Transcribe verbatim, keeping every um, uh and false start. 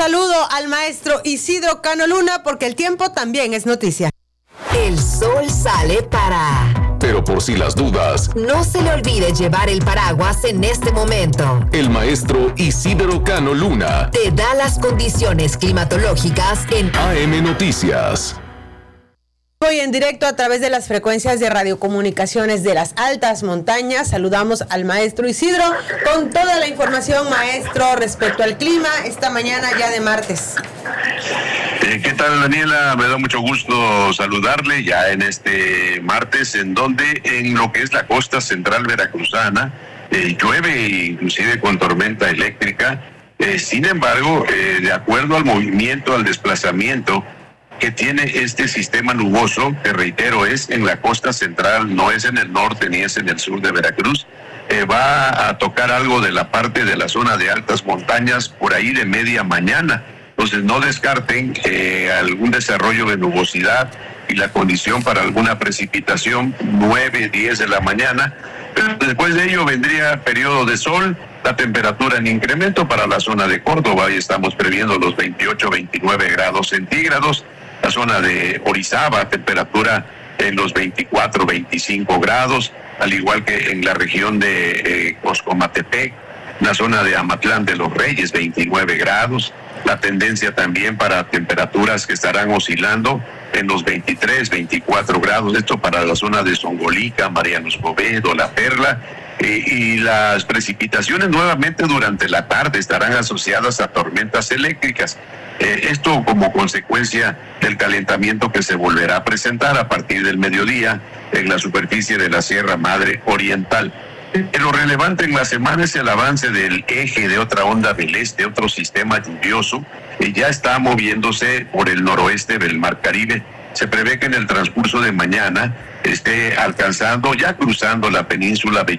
saludo al maestro Isidro Cano Luna porque el tiempo también es noticia. El sol sale para... Pero por si las dudas, no se le olvide llevar el paraguas en este momento. El maestro Isidro Cano Luna te da las condiciones climatológicas en A M Noticias. Hoy en directo a través de las frecuencias de radiocomunicaciones de las altas montañas. Saludamos al maestro Isidro con toda la información, maestro, respecto al clima esta mañana ya de martes. Eh, ¿Qué tal, Daniela? Me da mucho gusto saludarle ya en este martes, en donde en lo que es la costa central veracruzana eh, llueve inclusive con tormenta eléctrica. Eh, sin embargo, eh, de acuerdo al movimiento, al desplazamiento que tiene este sistema nuboso, que reitero es en la costa central, no es en el norte ni es en el sur de Veracruz, eh, va a tocar algo de la parte de la zona de altas montañas por ahí de media mañana. Entonces no descarten eh, algún desarrollo de nubosidad y la condición para alguna precipitación nueve, diez de la mañana, pero después de ello vendría periodo de sol, la temperatura en incremento para la zona de Córdoba y estamos previendo los veintiocho, veintinueve grados centígrados. La zona de Orizaba, temperatura en los veinticuatro, veinticinco grados, al igual que en la región de eh, Coscomatepec, la zona de Amatlán de los Reyes, veintinueve grados. La tendencia también para temperaturas que estarán oscilando en los veintitrés, veinticuatro grados, esto para la zona de Zongolica, Mariano Escobedo, La Perla, eh, y las precipitaciones nuevamente durante la tarde estarán asociadas a tormentas eléctricas. Eh, esto como consecuencia del calentamiento que se volverá a presentar a partir del mediodía en la superficie de la Sierra Madre Oriental. Lo relevante en la semana es el avance del eje de otra onda del este, otro sistema lluvioso, que ya está moviéndose por el noroeste del Mar Caribe. Se prevé que en el transcurso de mañana esté alcanzando, ya cruzando la península